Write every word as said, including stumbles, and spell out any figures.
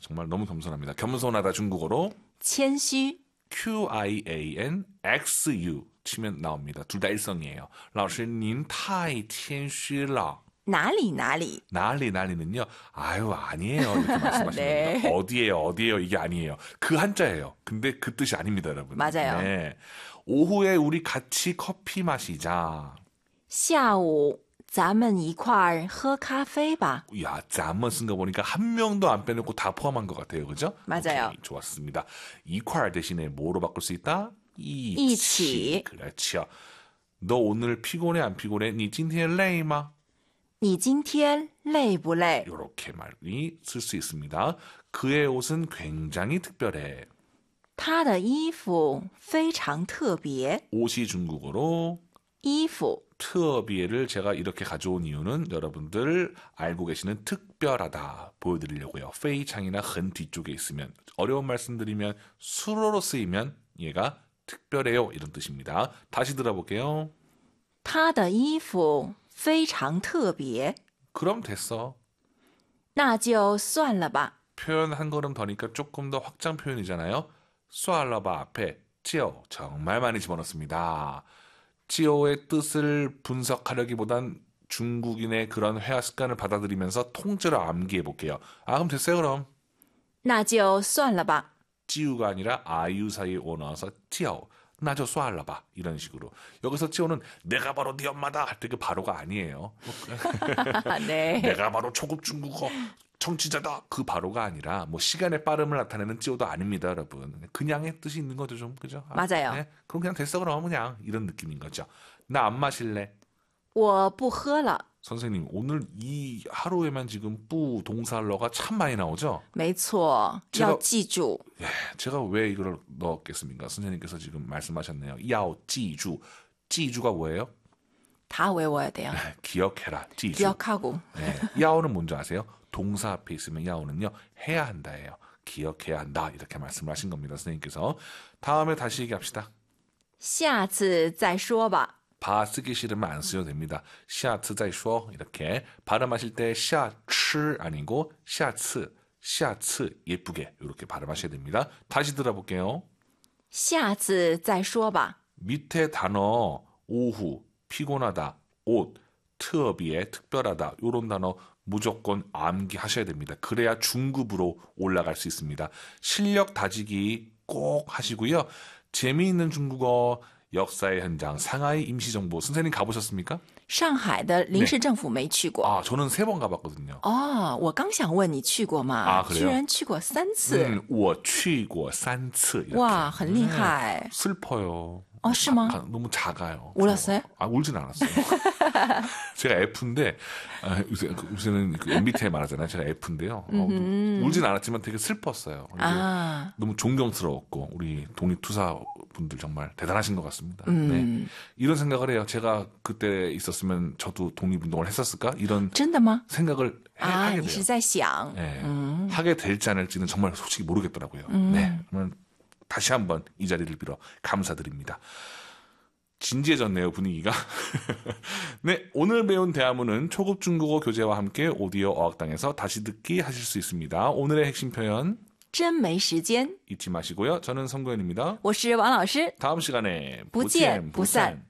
정말 너무 겸손합니다. 겸손하다 중국어로 谦虚 큐 아이 에이 엔 엑스 유 치면 나옵니다. 둘 다 일성이에요. 老师您太谦虚了. 哪里哪里 난리 난리는요. 아유 아니에요. 이렇게 말씀하시는 네. 겁니다. 어디에요 어디에요 이게 아니에요. 그 한자예요. 근데 그 뜻이 아닙니다 여러분. 맞아요. 네. 오후에 우리 같이 커피 마시자. 下午咱们一块儿喝咖啡吧 야, 잠은 쓴 거 보니까 한 명도 안 빼놓고 다 포함한 것 같아요. 그죠? 맞아요. 오케이, 좋았습니다. 이퀄 대신에 뭐로 바꿀 수 있다? 一起 그렇죠. 너 오늘 피곤해 안 피곤해? 你今天累吗? 你今天累不累 이렇게 말이 쓸 수 있습니다. 그의 옷은 굉장히 특별해. 他的衣服非常特别 옷이 중국어로 衣服特别를 제가 이렇게 가져온 이유는 여러분들 알고 계시는 특별하다 보여드리려고요. 非常이나 很 뒤쪽에 있으면 어려운 말씀드리면 수로로 쓰이면 얘가 특별해요 이런 뜻입니다. 다시 들어볼게요. 他的衣服非常特别 그럼 됐어. 那就算了吧 표현 한 걸음 더니까 조금 더 확장 표현이잖아요. 쏘알라바 앞에 찌오 정말 많이 집어넣습니다. 찌오의 뜻을 분석하려기보단 중국인의 그런 회화 습관을 받아들이면서 통째로 암기해 볼게요. 아 그럼 됐어요 그럼. 那就算了吧 찌우가 아니라 아유 사이에 오 나와서 찌오 나저 쏘알라봐 이런 식으로. 여기서 찌오는 내가 바로 네 엄마다 할 때 그 바로가 아니에요. 네. 내가 바로 초급 중국어 청취자다 그 바로가 아니라 뭐 시간의 빠름을 나타내는 찌오도 아닙니다 여러분. 그냥의 뜻이 있는 거죠 좀 그죠? 아, 맞아요. 네? 그럼 그냥 됐어 그럼 그냥 이런 느낌인 거죠. 나 안 마실래? 我不喝了 선생님 오늘 이 하루에만 지금 뿌 동사러가 참 많이 나오죠? 没错 제가- 要记住 예, 제가 왜 이걸 넣었겠습니까? 선생님께서 지금 말씀하셨네요. 야오 찌주. 찌주가 뭐예요? 다 외워야 돼요 기억해라. 찌주. 기억하고 네, 야오는 뭔지 아세요? 동사 앞에 있으면 야오는요. 해야 한다예요. 기억해야 한다. 이렇게 말씀을 하신 겁니다. 선생님께서. 다음에 다시 얘기합시다. 下次再说吧 바 쓰기 싫으면 안 쓰셔도 됩니다. 下次再说 이렇게 발음하실 때 下次 아니고 下次 下次 예쁘게 이렇게 발음하셔야 됩니다. 다시 들어볼게요. 下次再说吧 밑에 단어 오후, 피곤하다, 옷, 特别, 특별하다 이런 단어 무조건 암기하셔야 됩니다. 그래야 중급으로 올라갈 수 있습니다. 실력 다지기 꼭 하시고요. 재미있는 중국어 역사의 현장 상하이 임시정부 선생님 가보셨습니까? 上海的临时政府没去过 아 저는 세 번 가봤거든요. 哦我刚想问你去过吗啊그래요 居然去过三次 음, 我去过三次 이렇게. 哇很厉害 네, 슬퍼요. 어, 심어? 아, 너무 작아요. 울었어요? 아, 울진 않았어요. 제가 F인데, 아, 요새, 요새는 그 엠비티아이 말하잖아요. 제가 F인데요. 어, 울진 않았지만 되게 슬펐어요. 아 너무 존경스러웠고, 우리 독립투사 분들 정말 대단하신 것 같습니다. 음. 네. 이런 생각을 해요. 제가 그때 있었으면 저도 독립운동을 했었을까? 이런 真的吗 생각을 해, 啊 하게 你 돼요. 是在想 네. 음. 하게 될지 않을지는 정말 솔직히 모르겠더라고요. 네. 그러면 다시 한번 이 자리를 빌어 감사드립니다. 진지해졌네요, 분위기가. 네, 오늘 배운 대화문은 초급 중국어 교재와 함께 오디오 어학당에서 다시 듣기 하실 수 있습니다. 오늘의 핵심 표현 真没时间 잊지 마시고요. 저는 성도현입니다. 我是王老师 다음 시간에 不见不散